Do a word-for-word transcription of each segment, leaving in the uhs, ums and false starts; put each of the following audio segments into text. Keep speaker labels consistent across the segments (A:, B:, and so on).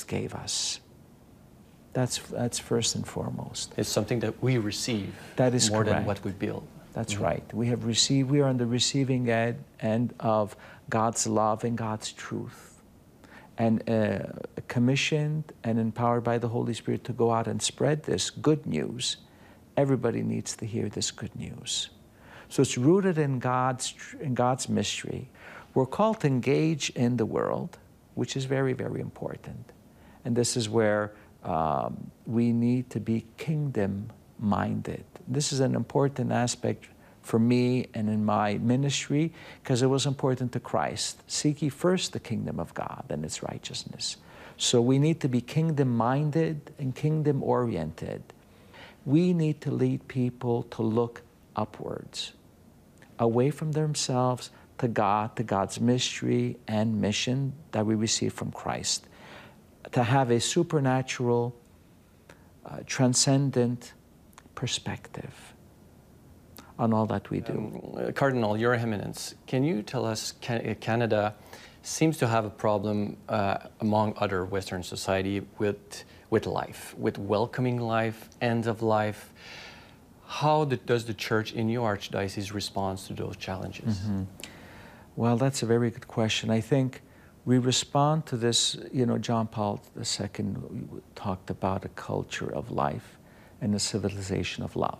A: Christ gave us. That's, that's first and foremost.
B: It's something that we receive
A: that is
B: more
A: correct.
B: than what we build.
A: That's
B: mm-hmm.
A: right. We have received, we are on the receiving end, end of God's love and God's truth. And uh, commissioned and empowered by the Holy Spirit to go out and spread this good news. Everybody needs to hear this good news. So it's rooted in God's, in God's mystery. We're called to engage in the world, which is very, very important. And this is where um, we need to be kingdom-minded. This is an important aspect for me and in my ministry, because it was important to Christ. Seek ye first the kingdom of God and its righteousness. So we need to be kingdom-minded and kingdom-oriented. We need to lead people to look upwards, away from themselves to God, to God's mystery and mission that we receive from Christ, to have a supernatural, uh, transcendent perspective on all that we do.
B: Um, Cardinal, Your Eminence, can you tell us, can, Canada seems to have a problem uh, among other Western society with, with life, with welcoming life, end of life. How the, does the Church in your Archdiocese respond to those challenges?
A: Mm-hmm. Well, that's a very good question. I think we respond to this, you know, John Paul the Second talked about a culture of life and a civilization of love.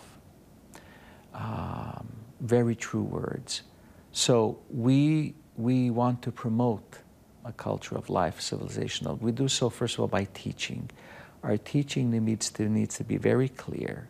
A: Um, very true words. So we, we want to promote a culture of life, civilization of, we do so first of all by teaching. Our teaching needs to, needs to be very clear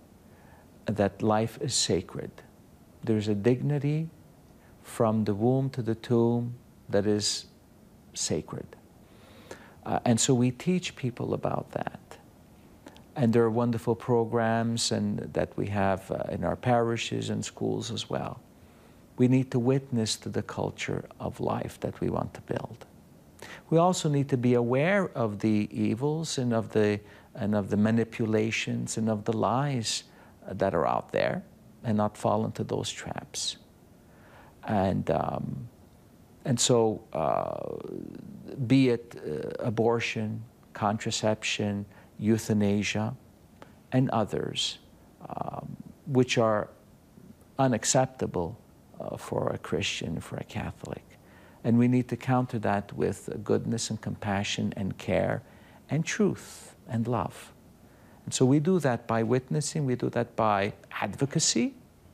A: that life is sacred. There's a dignity from the womb to the tomb that is sacred. Uh, and so we teach people about that. And there are wonderful programs and that we have uh, in our parishes and schools as well. We need to witness to the culture of life that we want to build. We also need to be aware of the evils and of the, and of the manipulations and of the lies that are out there and not fall into those traps. And, um, and so, uh, be it uh, abortion, contraception, euthanasia, and others, um, which are unacceptable uh, for a Christian, for a Catholic. And we need to counter that with goodness and compassion and care and truth and love. And so we do that by witnessing, we do that by advocacy,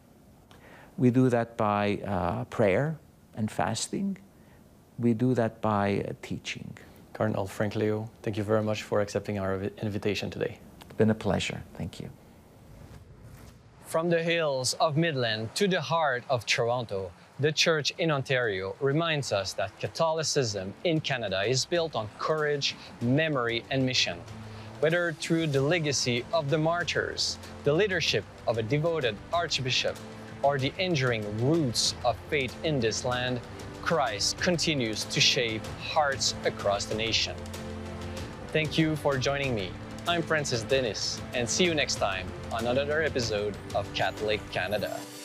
A: we do that by uh, prayer and fasting, we do that by uh, teaching.
B: Cardinal Frank Leo, thank you very much for accepting our invitation today.
A: It's been a pleasure. Thank you.
C: From the hills of Midland to the heart of Toronto, the Church in Ontario reminds us that Catholicism in Canada is built on courage, memory, and mission. Whether through the legacy of the martyrs, the leadership of a devoted archbishop, or the enduring roots of faith in this land, Christ continues to shape hearts across the nation. Thank you for joining me. I'm Francis Dennis, and see you next time on another episode of Catholic Canada.